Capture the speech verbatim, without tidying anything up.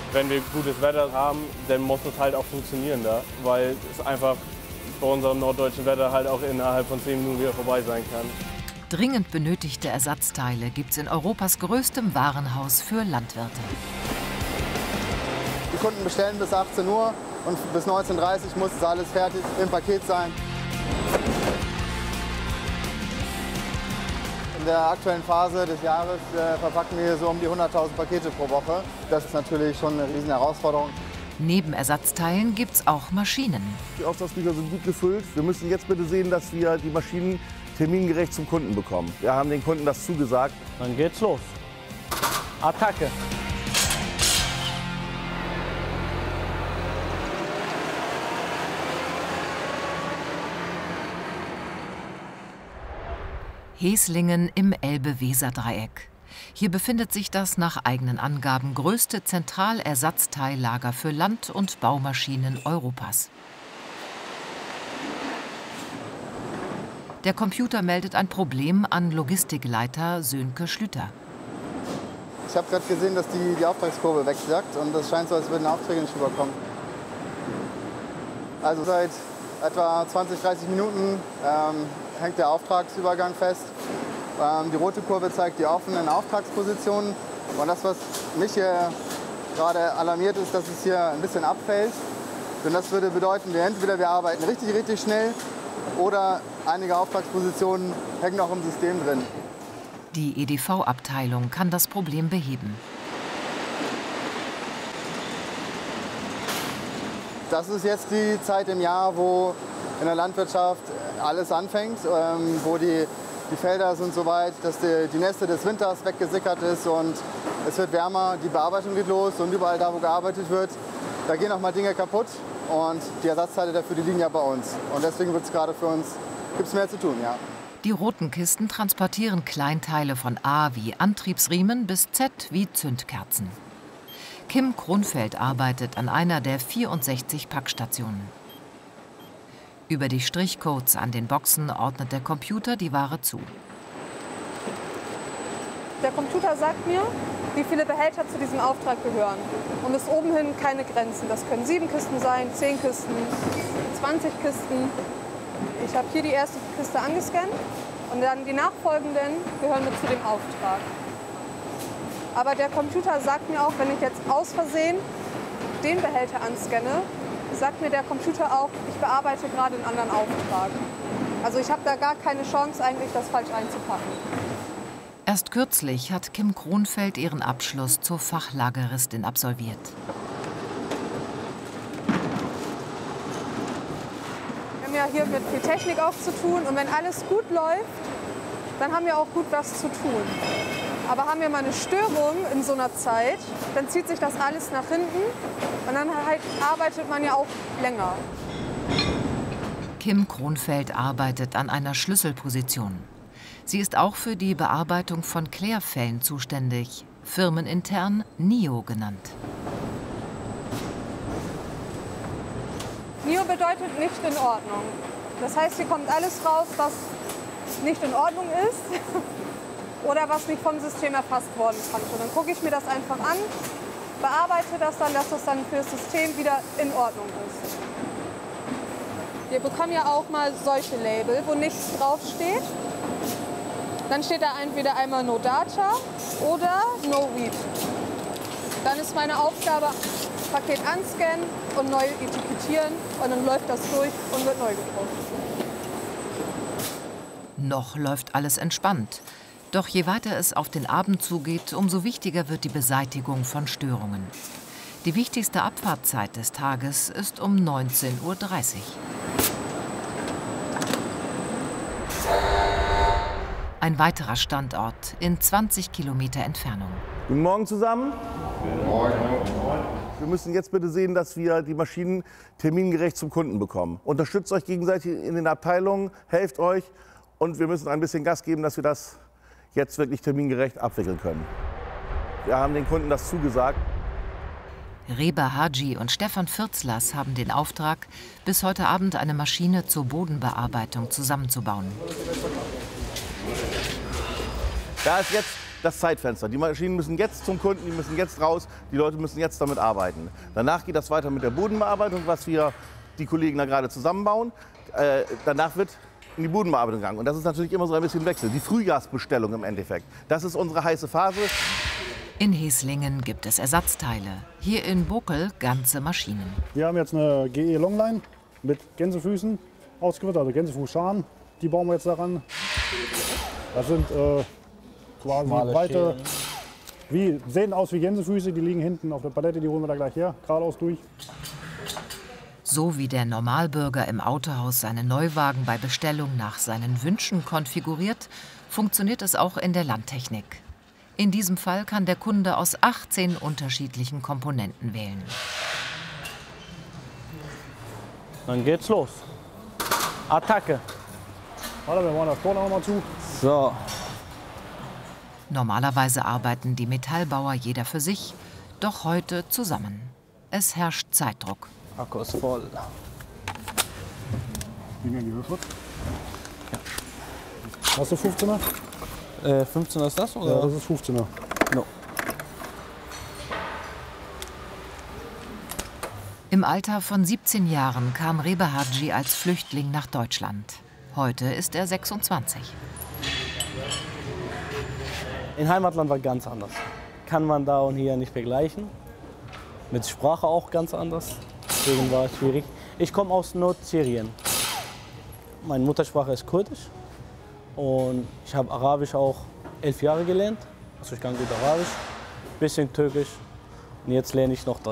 Wenn wir gutes Wetter haben, dann muss es halt auch funktionieren da, weil es einfach bei unserem norddeutschen Wetter halt auch innerhalb von zehn Minuten wieder vorbei sein kann. Dringend benötigte Ersatzteile gibt es in Europas größtem Warenhaus für Landwirte. Die Kunden bestellen bis achtzehn Uhr und bis neunzehn Uhr dreißig muss es alles fertig im Paket sein. In der aktuellen Phase des Jahres äh, verpacken wir so um die hunderttausend Pakete pro Woche. Das ist natürlich schon eine riesen Herausforderung. Neben Ersatzteilen gibt es auch Maschinen. Die Auftragsbücher sind gut gefüllt. Wir müssen jetzt bitte sehen, dass wir die Maschinen termingerecht zum Kunden bekommen. Wir haben den Kunden das zugesagt. Dann geht's los. Attacke! Heslingen im Elbe-Weser-Dreieck. Hier befindet sich das nach eigenen Angaben größte Zentralersatzteillager für Land- und Baumaschinen Europas. Der Computer meldet ein Problem an Logistikleiter Sönke Schlüter. Ich habe gerade gesehen, dass die, die Auftragskurve wegsackt und das scheint so, als würden Aufträge nicht rüberkommen. Also seit etwa zwanzig, dreißig Minuten ähm, hängt der Auftragsübergang fest. Ähm, die rote Kurve zeigt die offenen Auftragspositionen. Und das, was mich hier gerade alarmiert, ist, dass es hier ein bisschen abfällt. Denn das würde bedeuten, wir entweder wir arbeiten richtig, richtig schnell oder einige Auftragspositionen hängen noch im System drin. Die E D V-Abteilung kann das Problem beheben. Das ist jetzt die Zeit im Jahr, wo in der Landwirtschaft alles anfängt, ähm, wo die, die Felder sind so weit, dass die, die Nässe des Winters weggesickert ist und es wird wärmer, die Bearbeitung geht los und überall da, wo gearbeitet wird, da gehen auch mal Dinge kaputt und die Ersatzteile dafür, die liegen ja bei uns. Und deswegen wird es gerade für uns, gibt's mehr zu tun, ja. Die roten Kisten transportieren Kleinteile von A wie Antriebsriemen bis Z wie Zündkerzen. Kim Kronfeld arbeitet an einer der vierundsechzig Packstationen. Über die Strichcodes an den Boxen ordnet der Computer die Ware zu. Der Computer sagt mir, wie viele Behälter zu diesem Auftrag gehören. Und bis oben hin keine Grenzen. Das können sieben Kisten sein, zehn Kisten, zwanzig Kisten. Ich habe hier die erste Kiste angescannt und dann die nachfolgenden gehören mit zu dem Auftrag. Aber der Computer sagt mir auch, wenn ich jetzt aus Versehen den Behälter anscanne, sagt mir der Computer auch, ich bearbeite gerade einen anderen Auftrag. Also ich habe da gar keine Chance, eigentlich das falsch einzupacken. Erst kürzlich hat Kim Kronfeld ihren Abschluss zur Fachlageristin absolviert. Wir haben ja hier mit viel Technik auch zu tun und wenn alles gut läuft, dann haben wir auch gut was zu tun. Aber haben wir mal eine Störung in so einer Zeit, dann zieht sich das alles nach hinten und dann halt arbeitet man ja auch länger. Kim Kronfeld arbeitet an einer Schlüsselposition. Sie ist auch für die Bearbeitung von Klärfällen zuständig, firmenintern N I O genannt. N I O bedeutet nicht in Ordnung. Das heißt, hier kommt alles raus, was nicht in Ordnung ist. Oder was nicht vom System erfasst worden kann. Und dann gucke ich mir das einfach an, bearbeite das dann, dass das dann für das System wieder in Ordnung ist. Wir bekommen ja auch mal solche Label, wo nichts draufsteht. Dann steht da entweder einmal No Data oder No Read. Dann ist meine Aufgabe, Paket anscannen und neu etikettieren und dann läuft das durch und wird neu gedruckt. Noch läuft alles entspannt. Doch je weiter es auf den Abend zugeht, umso wichtiger wird die Beseitigung von Störungen. Die wichtigste Abfahrtzeit des Tages ist um neunzehn Uhr dreißig. Ein weiterer Standort in zwanzig Kilometer Entfernung. Guten Morgen zusammen. Guten Morgen. Wir müssen jetzt bitte sehen, dass wir die Maschinen termingerecht zum Kunden bekommen. Unterstützt euch gegenseitig in den Abteilungen, helft euch und wir müssen ein bisschen Gas geben, dass wir das jetzt wirklich termingerecht abwickeln können. Wir haben den Kunden das zugesagt. Reba Haji und Stefan Fürzlers haben den Auftrag, bis heute Abend eine Maschine zur Bodenbearbeitung zusammenzubauen. Da ist jetzt das Zeitfenster. Die Maschinen müssen jetzt zum Kunden, die müssen jetzt raus, die Leute müssen jetzt damit arbeiten. Danach geht das weiter mit der Bodenbearbeitung, was wir die Kollegen da gerade zusammenbauen. Äh, danach wird in die Bodenbearbeitung gegangen. Und das ist natürlich immer so ein bisschen Wechsel. Die Frühjahrsbestellung im Endeffekt. Das ist unsere heiße Phase. In Heslingen gibt es Ersatzteile. Hier in Bokel ganze Maschinen. Wir haben jetzt eine G E Longline mit Gänsefüßen ausgerüstet, also Gänsefußscharen. Die bauen wir jetzt daran. Das sind äh, quasi Schmale breite, Schälen. wie, sehen aus wie Gänsefüße, die liegen hinten auf der Palette, die holen wir da gleich her, geradeaus durch. So wie der Normalbürger im Autohaus seinen Neuwagen bei Bestellung nach seinen Wünschen konfiguriert, funktioniert es auch in der Landtechnik. In diesem Fall kann der Kunde aus achtzehn unterschiedlichen Komponenten wählen. Dann geht's los. Attacke. Warte, wir machen das Tor noch mal zu. So. Normalerweise arbeiten die Metallbauer jeder für sich, doch heute zusammen. Es herrscht Zeitdruck. Akku ist voll. Wie gehen die Würfel? Ja. Hast du fünfzehner? Äh, fünfzehn ist das, oder? Ja, das ist fünfzehner. No. Im Alter von siebzehn Jahren kam Rebe Hadji als Flüchtling nach Deutschland. Heute ist er sechsundzwanzig. In Heimatland war ganz anders. Kann man da und hier nicht vergleichen. Mit Sprache auch ganz anders. Deswegen war es schwierig. Ich komme aus Nordsyrien. Meine Muttersprache ist Kurdisch. Und ich habe Arabisch auch elf Jahre gelernt. Also ich kann gut Arabisch, bisschen Türkisch. Und jetzt lerne ich noch